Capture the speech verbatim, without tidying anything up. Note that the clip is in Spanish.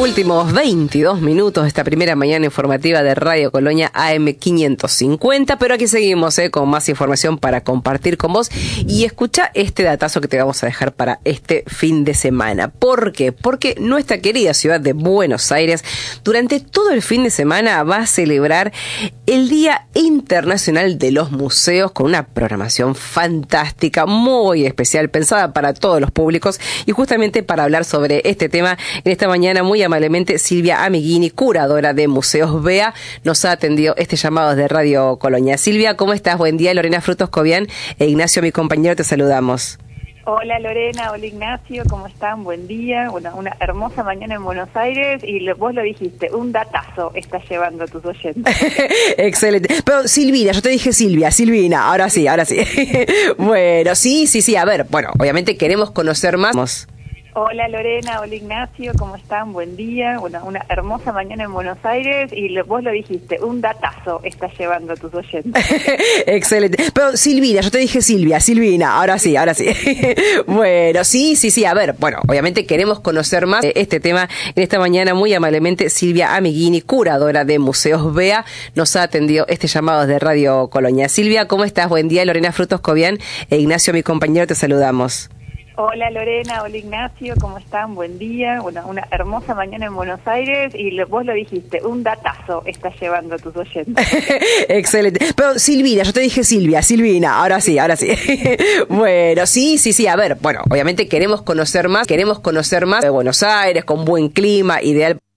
Últimos veintidós minutos de esta primera mañana informativa de Radio Colonia A M quinientos cincuenta, pero aquí seguimos eh, con más información para compartir con vos y escucha este datazo que te vamos a dejar para este fin de semana. ¿Por qué? Porque nuestra querida ciudad de Buenos Aires durante todo el fin de semana va a celebrar el Día Internacional de los Museos con una programación fantástica, muy especial, pensada para todos los públicos, y justamente para hablar sobre este tema en esta mañana muy amablemente Silvia Amiguini, curadora de Museos B E A, nos ha atendido este llamado de Radio Colonia. Silvia, ¿cómo estás? Buen día. Lorena Frutos Cobian e Ignacio, mi compañero, te saludamos. Hola Lorena, hola Ignacio, ¿cómo están? Buen día, una, una hermosa mañana en Buenos Aires y lo, vos lo dijiste, un datazo estás llevando a tus oyentes. Excelente. Pero Silvina, yo te dije Silvia, Silvina, ahora sí, ahora sí. Bueno, sí, sí, sí, a ver, bueno, obviamente queremos conocer más. Hola Lorena, hola Ignacio, ¿cómo están? Buen día, una, una hermosa mañana en Buenos Aires y lo, vos lo dijiste, un datazo estás llevando a tus oyentes. Excelente. Pero Silvina, yo te dije Silvia, Silvina, ahora sí, ahora sí. Bueno, sí, sí, sí, a ver, bueno, obviamente queremos conocer más este tema en esta mañana muy amablemente Silvia Amiguini, curadora de Museos B E A, nos ha atendido este llamado de Radio Colonia. Silvia, ¿cómo estás? Buen día. Lorena Frutos Cobian e Ignacio, mi compañero, te saludamos. Hola Lorena, hola Ignacio, ¿cómo están? Buen día, una, una hermosa mañana en Buenos Aires y lo, vos lo dijiste, un datazo estás llevando a tus oyentes. Excelente. Pero Silvina, yo te dije Silvia, Silvina, ahora sí, ahora sí. Bueno, sí, sí, sí, a ver, bueno, obviamente queremos conocer más, queremos conocer más de Buenos Aires con buen clima, ideal